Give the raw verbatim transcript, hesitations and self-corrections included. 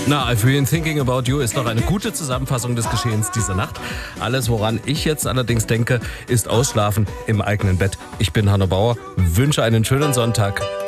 Na, I've been thinking about you ist doch eine gute Zusammenfassung des Geschehens dieser Nacht. Alles, woran ich jetzt allerdings denke, ist Ausschlafen im eigenen Bett. Ich bin Hanno Bauer, wünsche einen schönen Sonntag.